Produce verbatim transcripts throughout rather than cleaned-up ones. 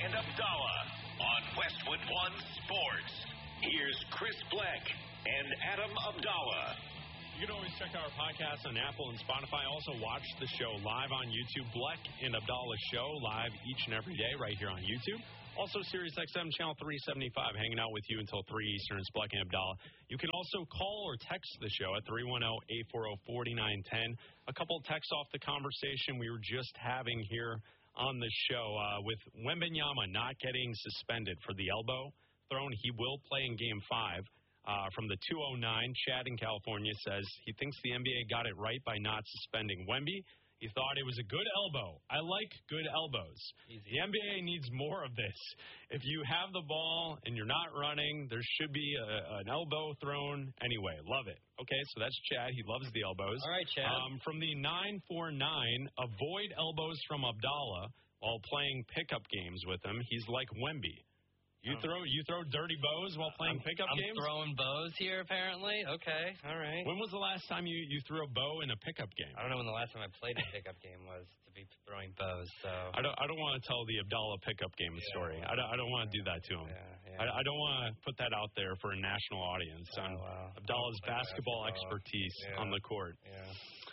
and Abdallah on Westwood One Sports. Here's Chris Black and Adam Abdallah. You can always check out our podcast on Apple and Spotify. Also, watch the show live on YouTube. Black and Abdallah Show live each and every day right here on YouTube. Also, Sirius X M Channel three seventy-five, hanging out with you until three Eastern. It's Black and Abdallah. You can also call or text the show at three one zero, eight four zero, four nine one zero. A couple of texts off the conversation we were just having here on the show uh, with Wembanyama not getting suspended for the elbow thrown. He will play in Game five. Uh, from the two oh nine, Chad in California says he thinks the N B A got it right by not suspending Wemby. He thought it was a good elbow. I like good elbows. Easy. The N B A needs more of this. If you have the ball and you're not running, there should be a, an elbow thrown anyway. Love it. Okay, so that's Chad. He loves the elbows. All right, Chad. Um, from the nine four nine, avoid elbows from Abdallah while playing pickup games with him. He's like Wemby. You throw you throw dirty bows while playing I'm, pickup I'm games? I'm throwing bows here, apparently. Okay, all right. When was the last time you, you threw a bow in a pickup game? I don't know when the last time I played a pickup game was to be throwing bows. So I don't I don't want to tell the Abdallah pickup game yeah, story. well, I don't I don't want to do that to him. Yeah, yeah. I, I don't want to put that out there for a national audience oh, on wow. Abdallah's basketball, basketball expertise yeah. on the court. Yeah.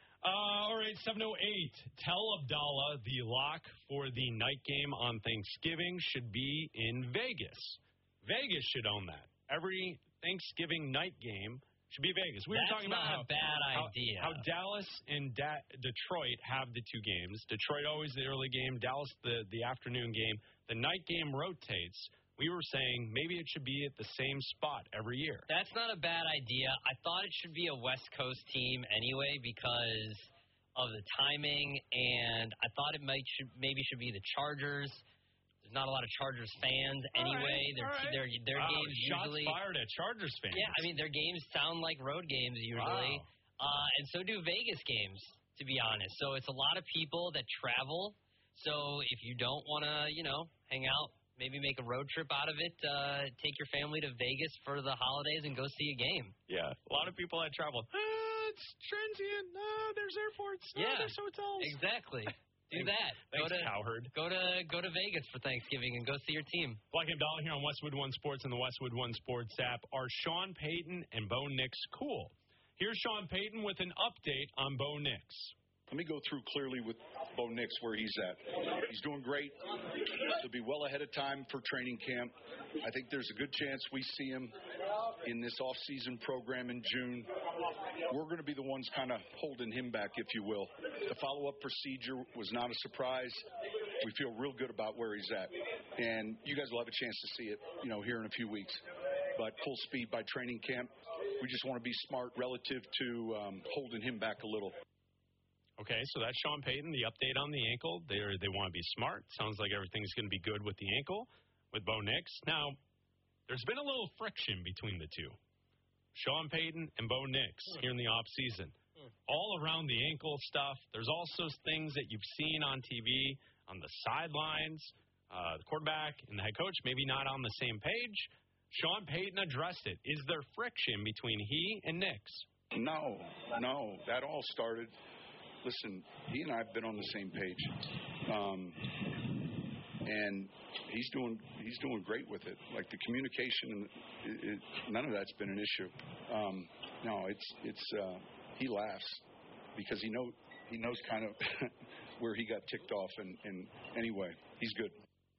Uh, all right, seven oh eight. Tell Abdallah the lock for the night game on Thanksgiving should be in Vegas. Vegas should own that. Every Thanksgiving night game should be Vegas. We That's were talking not about how, a bad how, idea. How Dallas and da- Detroit have the two games. Detroit always the early game, Dallas the, the afternoon game. The night game rotates. We were saying maybe it should be at the same spot every year. That's not a bad idea. I thought it should be a West Coast team anyway because of the timing, and I thought it might should, maybe should be the Chargers. There's not a lot of Chargers fans anyway. Right, their right. their, their wow, games shots usually fired at Chargers fans. Yeah, I mean their games sound like road games usually, wow. uh, and so do Vegas games. To be honest, so it's a lot of people that travel. So if you don't want to, you know, hang out, maybe make a road trip out of it. Uh, take your family to Vegas for the holidays and go see a game. Yeah, a lot of people that travel. Ah, it's transient. Ah, there's airports. Ah, yeah, there's hotels. Exactly. Do that. Thanks, go to Cowherd. Go to go to Vegas for Thanksgiving and go see your team. Black and Abdallah here on Westwood One Sports and the Westwood One Sports app. Are Sean Payton and Bo Nix cool? Here's Sean Payton with an update on Bo Nix. Let me go through clearly with Bo Nix where he's at. He's doing great. He'll be well ahead of time for training camp. I think there's a good chance we see him in this off-season program in June. We're going to be the ones kind of holding him back, if you will. The follow-up procedure was not a surprise. We feel real good about where he's at. And you guys will have a chance to see it, you know, here in a few weeks. But full speed by training camp. We just want to be smart relative to um, holding him back a little. Okay, so that's Sean Payton, the update on the ankle. They they want to be smart. Sounds like everything's going to be good with the ankle, with Bo Nix. Now, there's been a little friction between the two. Sean Payton and Bo Nix here in the offseason. All around the ankle stuff. There's also things that you've seen on T V, on the sidelines, uh, the quarterback and the head coach maybe not on the same page. Sean Payton addressed it. Is there friction between he and Nix? No, no. That all started... Listen, he and I have been on the same page, um, and he's doing he's doing great with it. Like the communication, it, it, none of that's been an issue. Um, no, it's it's uh, he laughs because he know he knows kind of where he got ticked off, and, and anyway, he's good.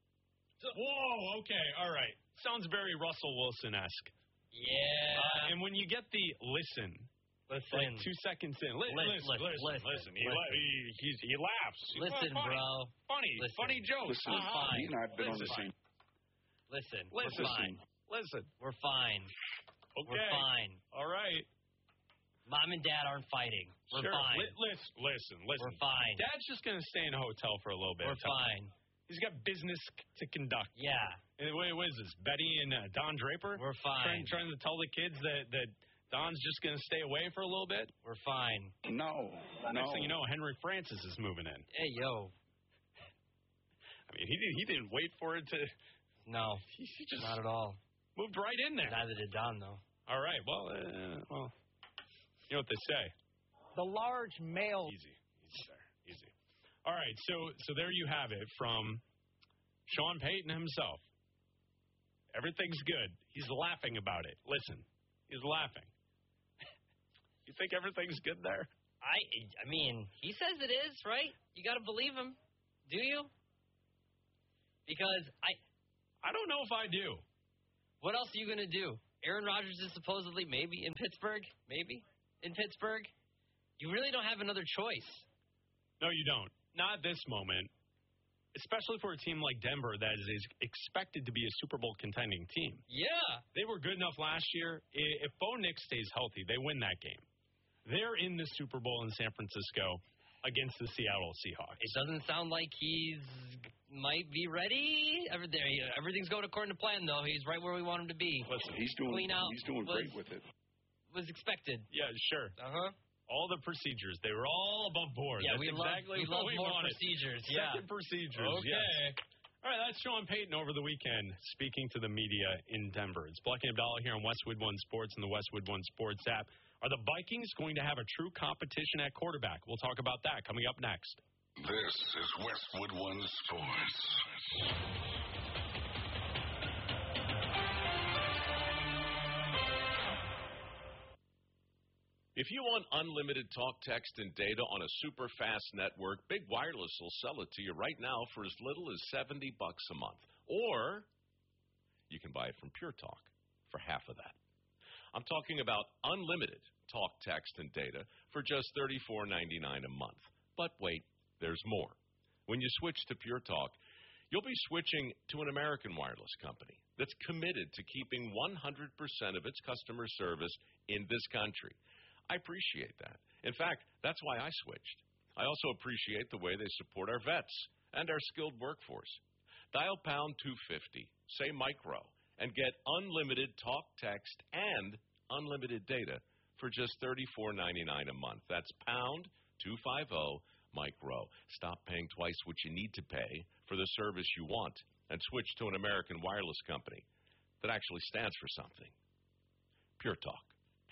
Whoa, okay, all right. Sounds very Russell Wilson-esque. Yeah. Uh, and when you get the listen. Listen. Like two seconds in. Listen, listen, listen, listen. listen, listen. He, listen. he, he's, he laughs. Listen, funny, bro. Funny, listen. funny jokes. Listen, We're fine. he and I have been listen. on the same. Listen, listen. we're fine. Listen. We're fine. Okay. We're fine. All right. Mom and Dad aren't fighting. We're sure. fine. Li- listen, listen, listen. We're fine. Dad's just going to stay in a hotel for a little bit. We're fine. He's got business to conduct. Yeah. And wait, what is this? Betty and uh, Don Draper? We're fine. Trying, trying to tell the kids that, that Don's just going to stay away for a little bit? We're fine. No, no. Next thing you know, Henry Francis is moving in. Hey, yo. I mean, he didn't, he didn't wait for it to... No, he, he just not at all. Moved right in there. Neither did Don, though. All right, well, uh, well, you know what they say. The large male... Easy, easy, sir, easy. All right, so so there you have it from Sean Payton himself. Everything's good. He's laughing about it. Listen, he's laughing. You think everything's good there? I I mean, he says it is, right? You got to believe him. Do you? Because I I don't know if I do. What else are you going to do? Aaron Rodgers is supposedly maybe in Pittsburgh, maybe in Pittsburgh. You really don't have another choice. No, you don't. Not at this moment. Especially for a team like Denver that is expected to be a Super Bowl contending team. Yeah. They were good enough last year. If Bo Nix stays healthy, they win that game. They're in the Super Bowl in San Francisco against the Seattle Seahawks. It doesn't sound like he's might be ready. Everything's going according to plan, though. He's right where we want him to be. Listen, he's doing, he's doing was, great with it. Was expected. Yeah, sure. Uh-huh. All the procedures, they were all above board. Yeah, that's we exactly love, we what love we more wanted. procedures. Yeah. Second procedures. Okay. Yes. All right, that's Sean Payton over the weekend speaking to the media in Denver. It's Black and Abdallah here on Westwood One Sports and the Westwood One Sports app. Are the Vikings going to have a true competition at quarterback? We'll talk about that coming up next. This is Westwood One Sports. If you want unlimited talk, text, and data on a super fast network, Big Wireless will sell it to you right now for as little as seventy bucks a month. Or you can buy it from Pure Talk for half of that. I'm talking about unlimited talk, text, and data for just thirty-four ninety-nine a month. But wait, there's more. When you switch to Pure Talk, you'll be switching to an American wireless company that's committed to keeping one hundred percent of its customer service in this country. I appreciate that. In fact, that's why I switched. I also appreciate the way they support our vets and our skilled workforce. Dial pound two fifty, say micro, and get unlimited talk, text, and unlimited data for just thirty-four ninety-nine a month. That's pound two fifty, micro. Stop paying twice what you need to pay for the service you want and switch to an American wireless company that actually stands for something. Pure Talk.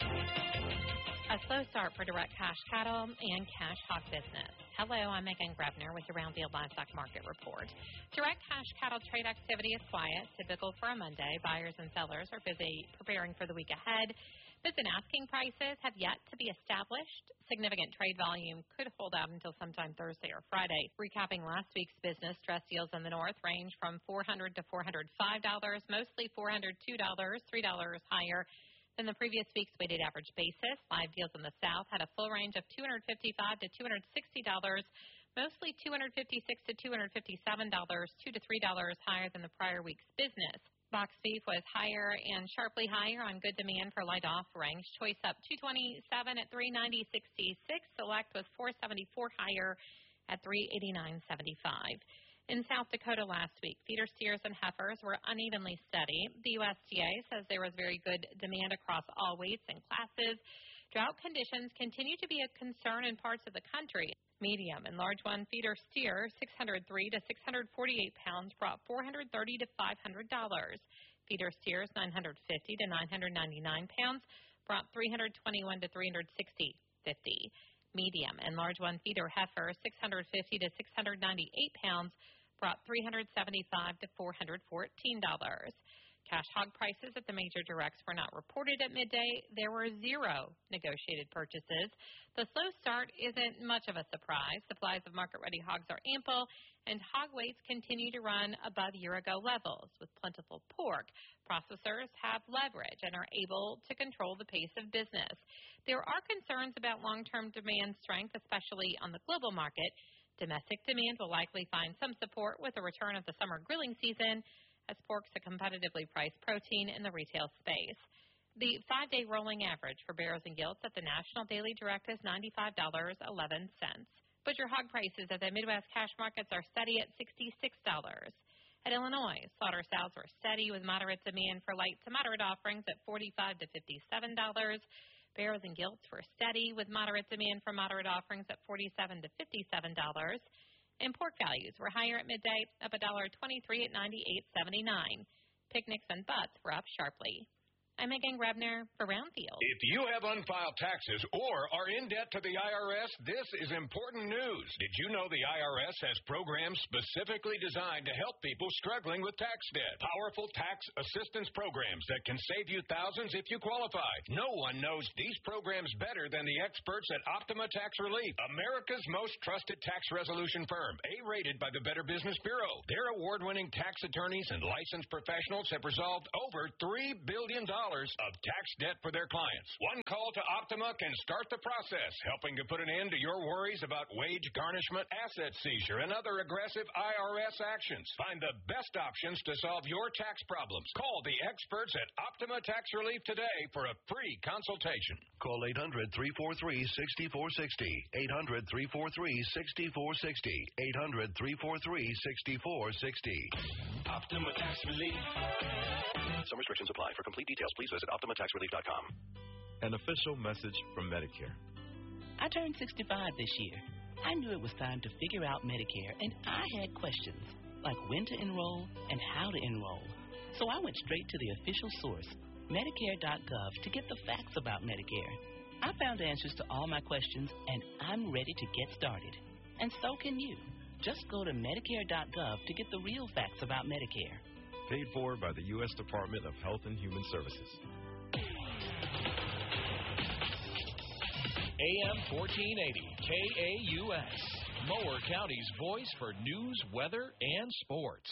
A slow start for direct cash cattle and cash hog business. Hello, I'm Megan Grebner with the Roundfield Livestock Market Report. Direct cash cattle trade activity is quiet, typical for a Monday. Buyers and sellers are busy preparing for the week ahead. Bids and asking prices have yet to be established. Significant trade volume could hold out until sometime Thursday or Friday. Recapping last week's business, dress deals in the north range from four hundred dollars to four hundred five dollars, mostly four hundred two dollars, three dollars higher than the previous week's weighted average basis. Live deals in the south had a full range of two hundred fifty-five dollars to two hundred sixty dollars, mostly two hundred fifty-six dollars to two hundred fifty-seven dollars, two to three dollars higher than the prior week's business. Box beef was higher and sharply higher on good demand for light offerings. Choice up two twenty-seven at three ninety sixty-six. Select was four seventy-four higher at three eighty-nine seventy-five. In South Dakota last week, feeder steers and heifers were unevenly steady. The U S D A says there was very good demand across all weights and classes. Drought conditions continue to be a concern in parts of the country. Medium and large one feeder steer, six hundred three to six hundred forty-eight pounds, brought four hundred thirty to five hundred dollars. Feeder steers, nine hundred fifty to nine hundred ninety-nine pounds, brought three hundred twenty-one to three hundred sixty fifty. Medium and large one feeder heifer, six hundred fifty to six hundred ninety-eight pounds, brought three hundred seventy-five to four hundred fourteen dollars. Cash hog prices at the major directs were not reported at midday. There were zero negotiated purchases. The slow start isn't much of a surprise. Supplies of market-ready hogs are ample, and hog weights continue to run above year-ago levels. With plentiful pork, processors have leverage and are able to control the pace of business. There are concerns about long-term demand strength, especially on the global market. Domestic demand will likely find some support with the return of the summer grilling season, as pork's a competitively priced protein in the retail space. The five-day rolling average for barrows and gilts at the National Daily Direct is ninety-five dollars and eleven cents. Butcher hog prices at the Midwest cash markets are steady at sixty-six dollars. At Illinois, slaughter sales were steady with moderate demand for light to moderate offerings at forty-five to fifty-seven dollars. Barrows and gilts were steady with moderate demand for moderate offerings at forty-seven to fifty-seven dollars. And pork values were higher at midday, up one dollar twenty-three at ninety-eight seventy-nine. Picnics and butts were up sharply. I'm Megan Grebner for Roundfield. If you have unfiled taxes or are in debt to the I R S, this is important news. Did you know the I R S has programs specifically designed to help people struggling with tax debt? Powerful tax assistance programs that can save you thousands if you qualify. No one knows these programs better than the experts at Optima Tax Relief, America's most trusted tax resolution firm, A-rated by the Better Business Bureau. Their award-winning tax attorneys and licensed professionals have resolved over three billion dollars of tax debt for their clients. One call to Optima can start the process, helping to put an end to your worries about wage garnishment, asset seizure, and other aggressive I R S actions. Find the best options to solve your tax problems. Call the experts at Optima Tax Relief today for a free consultation. Call eight hundred, three four three, six four six zero. eight hundred, three four three, six four six zero. eight hundred, three four three, six four six zero. Optima Tax Relief. Some restrictions apply. For complete details, please visit Optima Tax Relief dot com. An official message from Medicare. I turned sixty-five this year. I knew it was time to figure out Medicare, and I had questions, like when to enroll and how to enroll. So I went straight to the official source, Medicare dot gov, to get the facts about Medicare. I found answers to all my questions, and I'm ready to get started. And so can you. Just go to Medicare dot gov to get the real facts about Medicare. Paid for by the U S Department of Health and Human Services. A M fourteen eighty, K A U S, Mower County's voice for news, weather, and sports.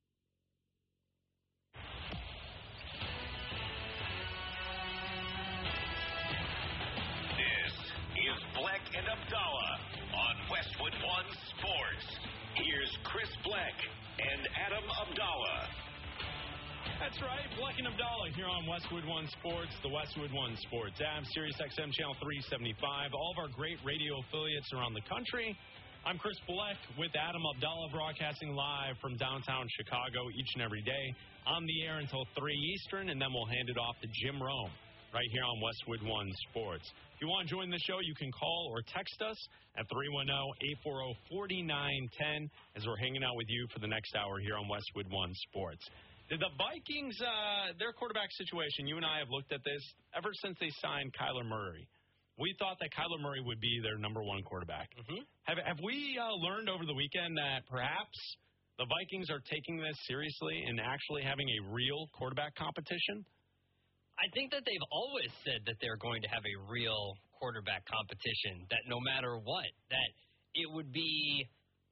This is Black and Abdallah on Westwood One Sports. Here's Chris Black and Adam Abdallah. That's right, Black and Abdallah here on Westwood One Sports, the Westwood One Sports app, Sirius X M Channel three seventy-five, all of our great radio affiliates around the country. I'm Chris Black with Adam Abdallah, broadcasting live from downtown Chicago each and every day, on the air until three Eastern, and then we'll hand it off to Jim Rome right here on Westwood One Sports. If you want to join the show, you can call or text us at three one zero, eight four zero, four nine one zero as we're hanging out with you for the next hour here on Westwood One Sports. Did the Vikings, uh, their quarterback situation, you and I have looked at this ever since they signed Kyler Murray. We thought that Kyler Murray would be their number one quarterback. Mm-hmm. Have, have we uh, learned over the weekend that perhaps the Vikings are taking this seriously and actually having a real quarterback competition? I think that they've always said that they're going to have a real quarterback competition, that no matter what, that it would be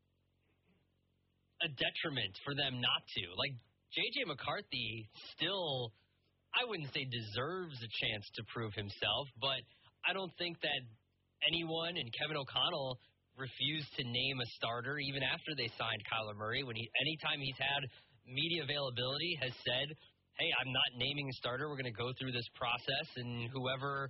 a detriment for them not to. Like, J J. McCarthy still, I wouldn't say deserves a chance to prove himself, but I don't think that anyone, and Kevin O'Connell refused to name a starter even after they signed Kyler Murray. When he, anytime he's had media availability, has said, hey, I'm not naming a starter. We're going to go through this process, and whoever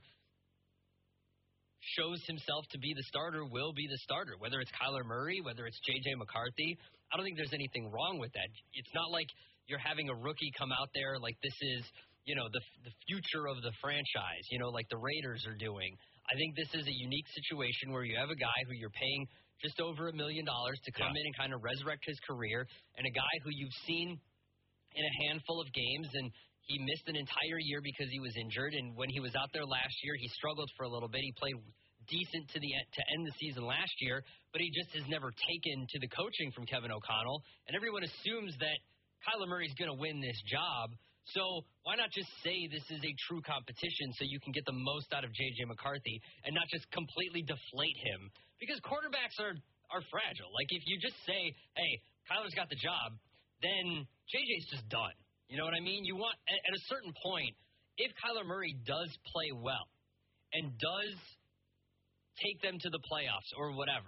shows himself to be the starter will be the starter, whether it's Kyler Murray, whether it's J J. McCarthy. I don't think there's anything wrong with that. It's not like you're having a rookie come out there like this is, you know, the the future of the franchise, you know, like the Raiders are doing. I think this is a unique situation where you have a guy who you're paying just over a million dollars to come yeah. in and kind of resurrect his career, and a guy who you've seen in a handful of games, and he missed an entire year because he was injured, and when he was out there last year, he struggled for a little bit. He played decent to the to end the season last year, but he just has never taken to the coaching from Kevin O'Connell, and everyone assumes that Kyler Murray's going to win this job. So why not just say this is a true competition so you can get the most out of J J. McCarthy and not just completely deflate him? Because quarterbacks are, are fragile. Like, if you just say, hey, Kyler's got the job, then J J's just done. You know what I mean? You want, at, at a certain point, if Kyler Murray does play well and does take them to the playoffs or whatever,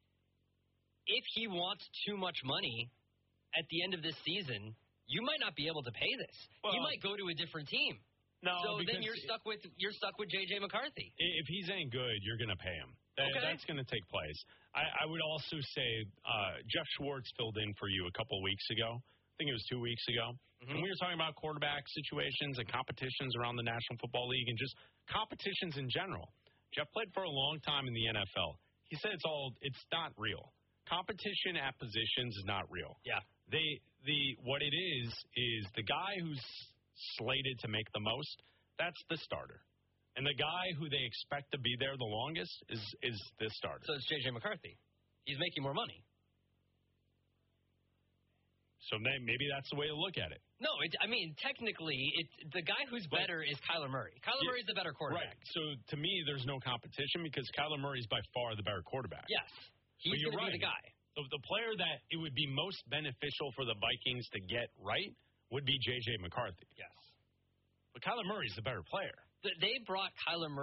if he wants too much money at the end of this season, you might not be able to pay this. Well, you might go to a different team. No, so then you're stuck with you're stuck with J J. McCarthy. If he's ain't good, you're going to pay him. That, okay. That's going to take place. I, I would also say uh, Jeff Schwartz filled in for you a couple of weeks ago. I think it was two weeks ago. Mm-hmm. And we were talking about quarterback situations and competitions around the National Football League and just competitions in general. Jeff played for a long time in the N F L. He said it's all it's not real. Competition at positions is not real. Yeah. They the what it is is the guy who's slated to make the most, that's the starter. And the guy who they expect to be there the longest is is the starter. So it's J J McCarthy. He's making more money. So may- maybe that's the way to look at it. No, it, I mean, technically, it's the guy who's But- better is Kyler Murray. Kyler Yeah, Murray's the better quarterback. Right. So to me, there's no competition because Kyler Murray's by far the better quarterback. Yes. He's But you're going to right. be the guy. The, the player that it would be most beneficial for the Vikings to get right would be J J McCarthy. Yes. But Kyler Murray's the better player. Th- They brought Kyler Murray